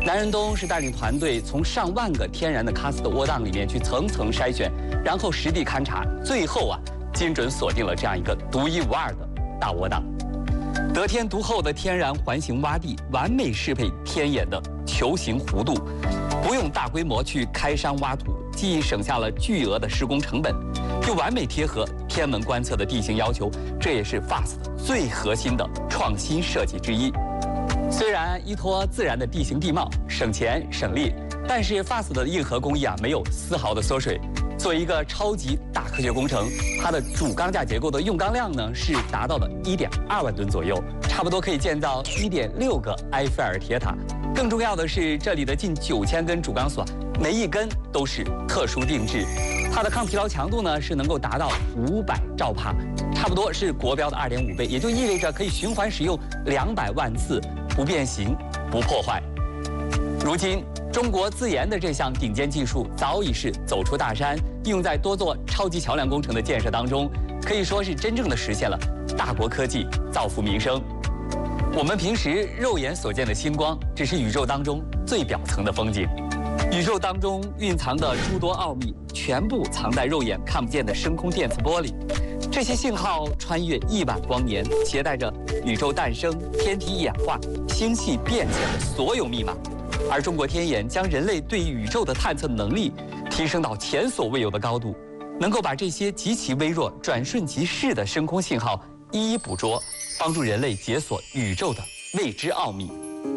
南仁东是带领团队从上万个天然的喀斯特窝档里面去层层筛选，然后实地勘察，最后精准锁定了这样一个独一无二的大窝档。得天独厚的天然环形洼地，完美适配天眼的球形弧度，不用大规模去开山挖土，既省下了巨额的施工成本，又完美贴合天文观测的地形要求，这也是 FAST 最核心的创新设计之一。虽然依托自然的地形地貌，省钱省力，但是 FAST 的硬核工艺没有丝毫的缩水。作为一个超级大科学工程，它的主钢架结构的用钢量呢是达到了1.2万吨左右，差不多可以建造1.6个埃菲尔铁塔。更重要的是，这里的近9000根主钢索，每一根都是特殊定制。它的抗疲劳强度呢是能够达到500兆帕，差不多是国标的2.5倍，也就意味着可以循环使用200万次，不变形、不破坏。如今，中国自研的这项顶尖技术早已是走出大山，应用在多座超级桥梁工程的建设当中，可以说是真正的实现了大国科技造福民生。我们平时肉眼所见的星光，只是宇宙当中最表层的风景。宇宙当中蕴藏的诸多奥秘，全部藏在肉眼看不见的深空电磁波里。这些信号穿越亿万光年，携带着宇宙诞生、天体演化、星系变迁的所有密码。而中国天眼将人类对宇宙的探测能力提升到前所未有的高度，能够把这些极其微弱、转瞬即逝的深空信号一一捕捉，帮助人类解锁宇宙的未知奥秘。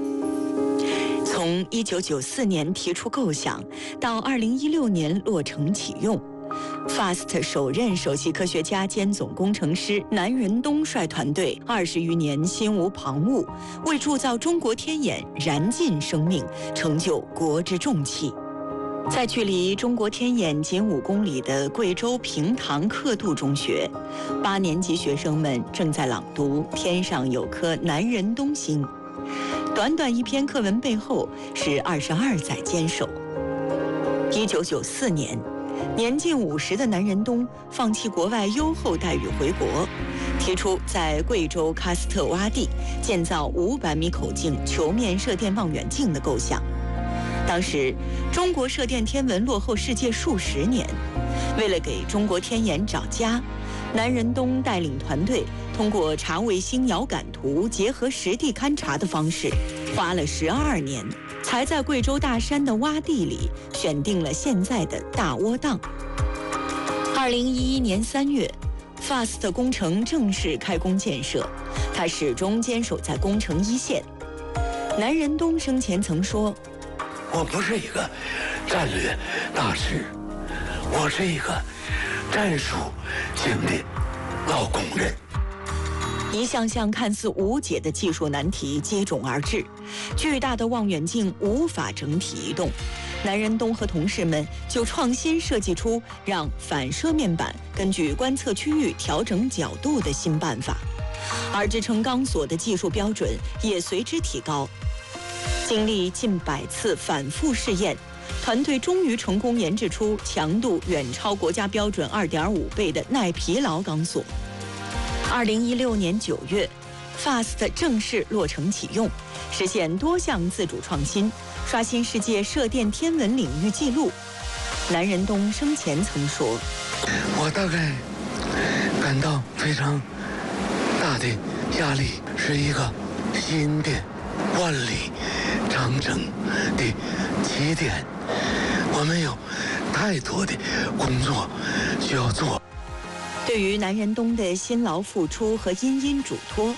从1994年提出构想到2016年落成启用，FAST 首任首席科学家兼总工程师南仁东率团队20余年心无旁骛，为铸造中国天眼燃尽生命，成就国之重器。在距离中国天眼仅5公里的贵州平塘刻度中学，8年级学生们正在朗读《天上有颗南仁东星》。短短一篇课文背后是22载坚守。1994年，年近50的南仁东放弃国外优厚待遇回国，提出在贵州喀斯特洼地建造500米口径球面射电望远镜的构想。当时，中国射电天文落后世界数十年，为了给中国天眼找家，南仁东带领团队通过查卫星遥感图结合实地勘察的方式，花了12年，才在贵州大山的洼地里选定了现在的大窝档。2011年3月，FAST 工程正式开工建设，他始终坚守在工程一线。南仁东生前曾说：“ 我不是一个战略大师，我是一个战术型的老工人。” 一项项看似无解的技术难题接踵而至，巨大的望远镜无法整体移动，南仁东和同事们就创新设计出让反射面板根据观测区域调整角度的新办法，而制成钢索的技术标准也随之提高。经历近100次反复试验，团队终于成功研制出强度远超国家标准2.5倍的耐疲劳钢索。2016年9月，FAST 正式落成启用，实现多项自主创新，刷新世界射电天文领域纪录。南仁东生前曾说：“ 我大概感到非常大的压力，是一个新的万里长征的起点。我们有太多的工作需要做。” 对于南仁东的辛劳付出和殷殷嘱托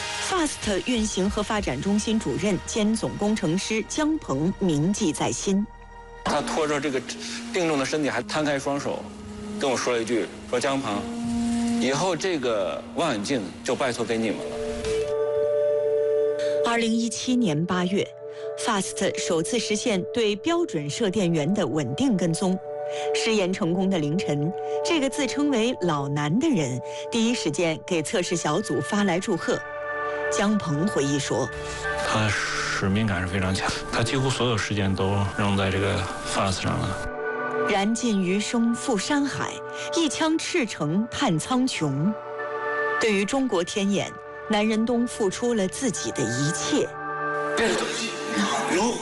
，FAST 运行和发展中心主任兼总工程师姜鹏铭记在心。 他拖着这个定重的身体，还摊开双手，跟我说了一句：“说姜鹏，以后这个望远镜就拜托给你们了。 ”2017年8月，FAST 首次实现对标准射电源的稳定跟踪。试验成功的凌晨，这个自称为老南的人第一时间给测试小组发来祝贺。姜鹏回忆说：“ 他使命感是非常强，他几乎所有时间都用在这个 FAST 上了。 燃尽余生赴山海，一腔赤诚探苍穹。”对于中国天眼，南仁东付出了自己的一切。 这个东西，如果